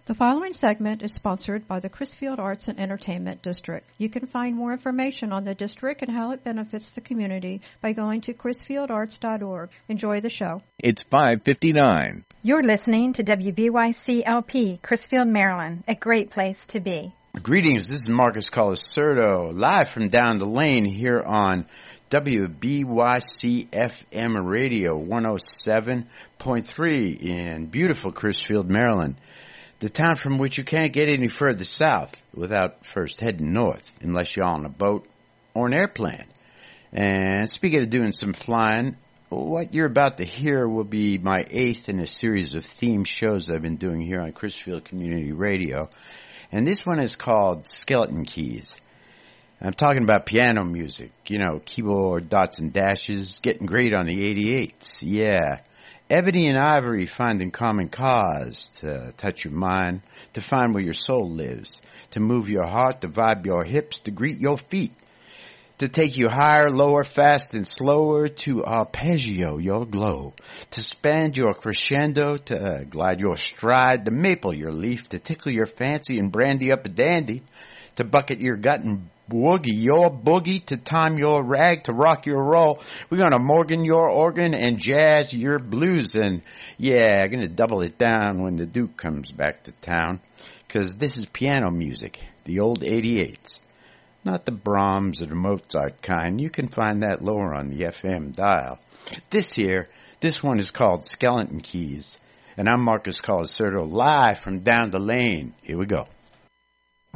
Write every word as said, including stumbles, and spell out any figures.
The following segment is sponsored by the Crisfield Arts and Entertainment District. You can find more information on the district and how it benefits the community by going to crisfield arts dot org. Enjoy the show. It's five fifty-nine. You're listening to W B Y C L P, Crisfield, Maryland, a great place to be. Greetings, this is Marcus Colasurdo, live from down the lane here on W B Y C F M Radio one oh seven point three in beautiful Crisfield, Maryland, the town from which you can't get any further south without first heading north, unless you're on a boat or an airplane. And speaking of doing some flying, what you're about to hear will be my eighth in a series of theme shows I've been doing here on Crisfield Community Radio. And this one is called Skeleton Keys. I'm talking about piano music, you know, keyboard dots and dashes, getting great on the eighty-eights, yeah. Ebony and ivory finding common cause to touch your mind, to find where your soul lives, to move your heart, to vibe your hips, to greet your feet, to take you higher, lower, fast, and slower, to arpeggio your glow, to spand your crescendo, to uh, glide your stride, to maple your leaf, to tickle your fancy and brandy up a dandy, to bucket your gut and woogie your boogie, to time your rag, to rock your roll. We're going to Morgan your organ and jazz your blues. And yeah, I'm going to double it down when the Duke comes back to town, because this is piano music, the old eighty-eights. Not the Brahms or the Mozart kind. You can find that lower on the F M dial. This here, this one is called Skeleton Keys. And I'm Marcus Colasurdo, live from down the lane. Here we go.